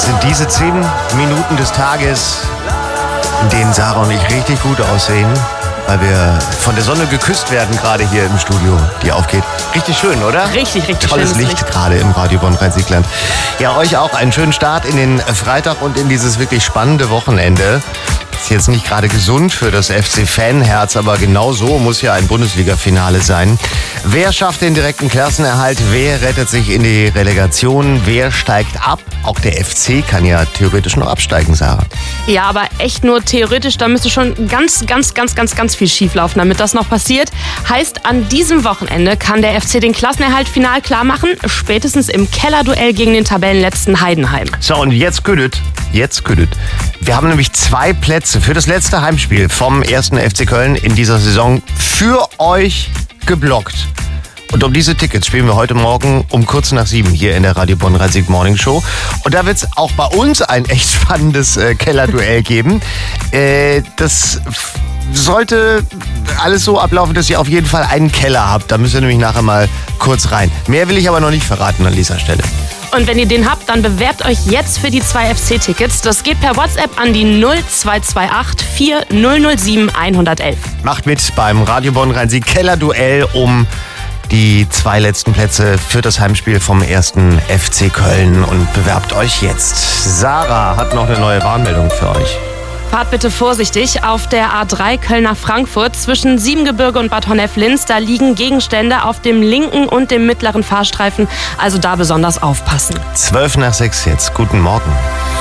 sind diese 10 Minuten des Tages, in denen Sarah und ich richtig gut aussehen, weil wir von der Sonne geküsst werden, gerade hier im Studio, die aufgeht. Richtig schön, oder? Richtig tolles schönes Licht, gerade im Radio Bonn-Rhein-Sieg-Land. Ja, euch auch einen schönen Start in den Freitag und in dieses wirklich spannende Wochenende. Ist jetzt nicht gerade gesund für das FC-Fanherz, aber genau so muss ja ein Bundesliga-Finale sein. Wer schafft den direkten Klassenerhalt? Wer rettet sich in die Relegation? Wer steigt ab? Auch der FC kann ja theoretisch noch absteigen, Sarah. Ja, aber echt nur theoretisch, da müsste schon ganz viel schieflaufen, damit das noch passiert. Heißt, an diesem Wochenende kann der FC den Klassenerhalt final klar machen, spätestens im Kellerduell gegen den Tabellenletzten Heidenheim. So, und jetzt Güdet. Wir haben nämlich 2 Plätze für das letzte Heimspiel vom 1. FC Köln in dieser Saison für euch geblockt. Und um diese Tickets spielen wir heute Morgen um kurz nach 7 hier in der Radio Bonn-Rhein-Sieg Morning Show. Und da wird es auch bei uns ein echt spannendes Kellerduell geben. Das sollte alles so ablaufen, dass ihr auf jeden Fall einen Keller habt. Da müsst ihr nämlich nachher mal kurz rein. Mehr will ich aber noch nicht verraten an dieser Stelle. Und wenn ihr den habt, dann bewerbt euch jetzt für die 2 FC-Tickets. Das geht per WhatsApp an die 0228 4007 111. Macht mit beim Radio Bonn-Rhein-Sieg Kellerduell um die 2 letzten Plätze für das Heimspiel vom 1. FC Köln und bewerbt euch jetzt. Sarah hat noch eine neue Warnmeldung für euch. Fahrt bitte vorsichtig. Auf der A3 Köln nach Frankfurt zwischen Siebengebirge und Bad Honnef-Linz, da liegen Gegenstände auf dem linken und dem mittleren Fahrstreifen. Also da besonders aufpassen. 12 nach 6 jetzt. Guten Morgen.